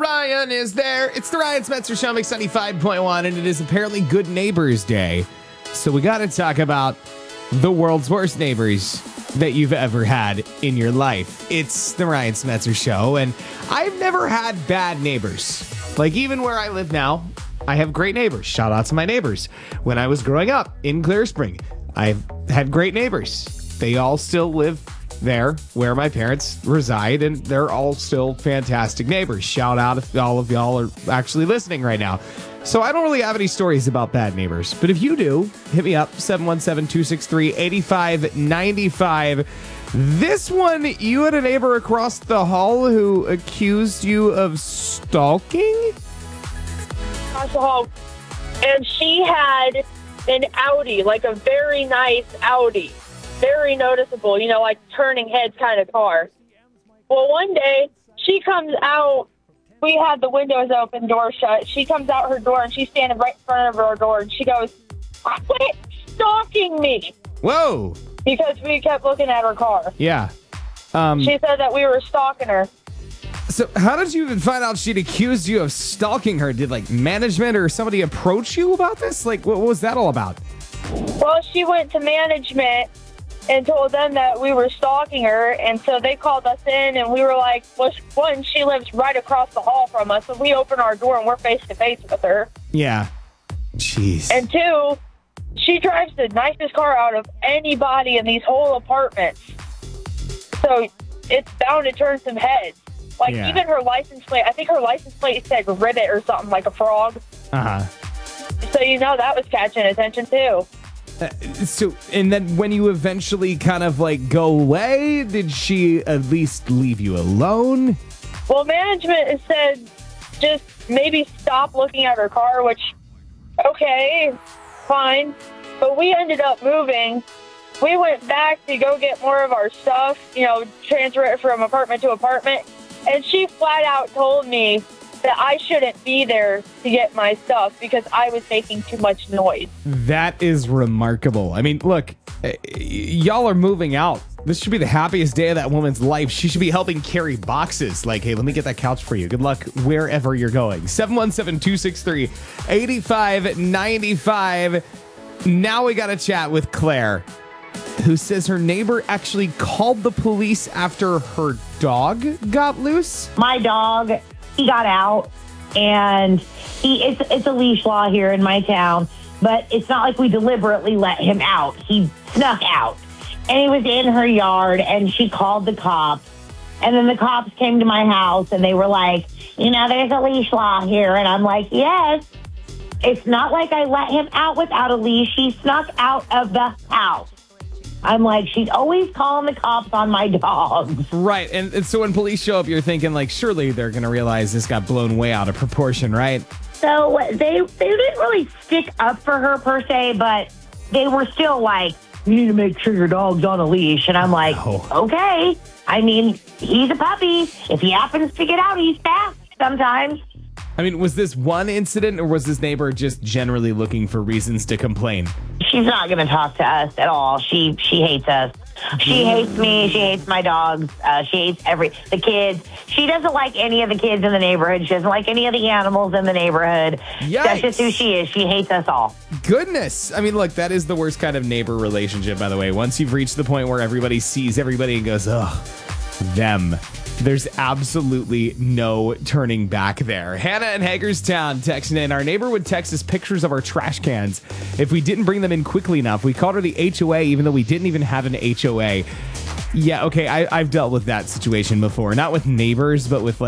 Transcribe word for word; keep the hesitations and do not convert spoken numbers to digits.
Ryan is there. It's the Ryan Spencer Show, Mix ninety-five point one, and it is apparently Good Neighbors Day. So we got to talk about the world's worst neighbors that you've ever had in your life. It's the Ryan Spencer Show, and I've never had bad neighbors. Like, even where I live now, I have great neighbors. Shout out to my neighbors. When I was growing up in Clear Spring, I've had great neighbors. They all still live there where my parents reside, and they're all still fantastic neighbors. Shout out if all of y'all are actually listening right now. So I don't really have any stories about bad neighbors, but if you do, hit me up, seven one seven, two six three, eight five nine five. This one, you had a neighbor across the hall who accused you of stalking? Across the hall. And she had an Audi, like a very nice Audi. Very noticeable, you know, like turning heads kind of car. Well, one day, she comes out. We had the windows open, door shut. She comes out her door, and she's standing right in front of our door, and she goes, "Quit stalking me." Whoa. Because we kept looking at her car. Yeah. Um, she said that we were stalking her. So how did you even find out she'd accused you of stalking her? Did, like, management or somebody approach you about this? Like, what, what was that all about? Well, she went to management and told them that we were stalking her, and so they called us in, and we were like, well, one, she lives right across the hall from us, so we open our door, and we're face-to-face with her. Yeah. Jeez. And two, she drives the nicest car out of anybody in these whole apartments. So it's bound to turn some heads. Like, Yeah. even her license plate, I think her license plate said ribbit or something, like a frog. Uh-huh. So, you know, that was catching attention, too. Uh, so, and then when you eventually kind of, like, go away, did she at least leave you alone? Well, management has said just maybe stop looking at her car, which, okay, fine. But we ended up moving. We went back to go get more of our stuff, you know, transfer it from apartment to apartment. And she flat out told me that I shouldn't be there to get my stuff because I was making too much noise. That is remarkable. I mean, look, uh, y- y'all are moving out. This should be the happiest day of that woman's life. She should be helping carry boxes. Like, hey, let me get that couch for you. Good luck wherever you're going. seven one seven, two six three, eight five nine five. Now we got to chat with Claire, who says her neighbor actually called the police after her dog got loose. My dog, he got out, and he it's it's a leash law here in my town, but it's not like we deliberately let him out. He snuck out, and he was in her yard, and she called the cops, and then the cops came to my house, and they were like, you know, there's a leash law here, and I'm like, yes. It's not like I let him out without a leash. He snuck out of the house. I'm like, she's always calling the cops on my dogs. Right. And, and so when police show up, you're thinking, like, surely they're going to realize this got blown way out of proportion, right? So they they didn't really stick up for her per se, but they were still like, you need to make sure your dog's on a leash. And I'm like, Oh. okay. I mean, he's a puppy. If he happens to get out, he's fast sometimes. I mean, was this one incident, or was this neighbor just generally looking for reasons to complain? She's not going to talk to us at all. She she hates us. She hates me. She hates my dogs. Uh, she hates every the kids. She doesn't like any of the kids in the neighborhood. She doesn't like any of the animals in the neighborhood. Yikes. That's just who she is. She hates us all. Goodness. I mean, look, that is the worst kind of neighbor relationship, by the way. Once you've reached the point where everybody sees everybody and goes, ugh, them. There's absolutely no turning back there. Hannah in Hagerstown texting in. Our neighbor would text us pictures of our trash cans if we didn't bring them in quickly enough. We called her the H O A, even though we didn't even have an H O A. Yeah, okay, I, I've dealt with that situation before. Not with neighbors, but with, like,